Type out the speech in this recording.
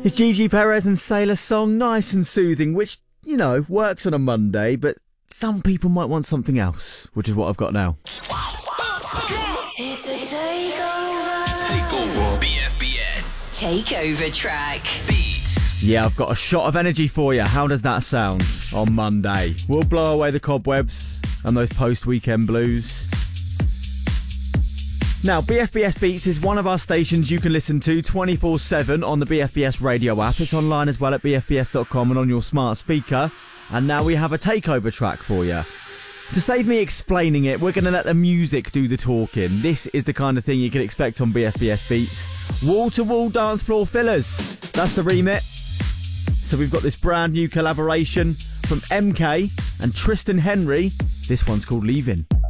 It's Gigi Perez and Sailor Song, nice and soothing, which, you know, works on a Monday, but some people might want something else, which is what I've got now. It's a takeover. Takeover. BFBS. Takeover track. Beats. Yeah, I've got a shot of energy for you. How does that sound on Monday? We'll blow away the cobwebs and those post-weekend blues. Now, BFBS Beats is one of our stations you can listen to 24/7 on the BFBS radio app. It's online as well at bfbs.com and on your smart speaker. And now we have a takeover track for you. To save me explaining it, we're going to let the music do the talking. This is the kind of thing you can expect on BFBS Beats. Wall-to-wall dance floor fillers. That's the remit. So we've got this brand new collaboration from MK and Tristan Henry. This one's called Leaving.